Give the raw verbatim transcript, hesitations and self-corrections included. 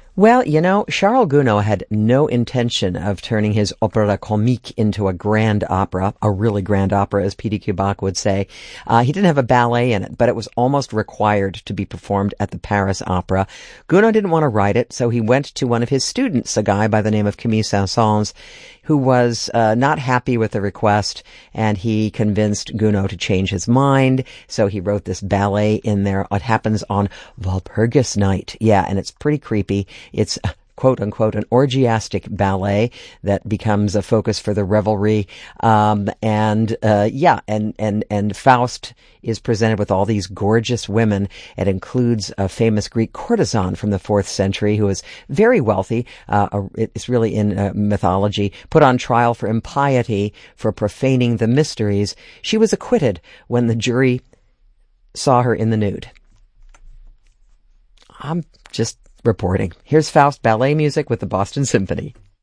Well, you know, Charles Gounod had no intention of turning his opéra comique into a grand opera, a really grand opera, as P D Q Bach would say. Uh, he didn't have a ballet in it, but it was almost required to be performed at the Paris Opera. Gounod didn't want to write it, so he went to one of his students, a guy by the name of Camille Saint-Saëns, who was uh, not happy with the request, and he convinced Gounod to change his mind, so he wrote this ballet in there. It happens on Walpurgis Night. Yeah, and it's pretty creepy. It's quote unquote an orgiastic ballet that becomes a focus for the revelry. Um, and, uh, yeah, and, and, and Faust is presented with all these gorgeous women. It includes a famous Greek courtesan from the fourth century who is very wealthy. Uh, it's really in uh, mythology, put on trial for impiety, for profaning the mysteries. She was acquitted when the jury saw her in the nude. I'm just reporting. Here's Faust ballet music with the Boston Symphony.